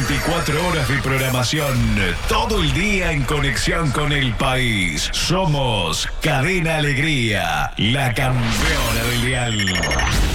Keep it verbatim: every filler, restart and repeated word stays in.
veinticuatro horas de programación, todo el día en conexión con el país. Somos Cadena Alegría, la campeona del dial.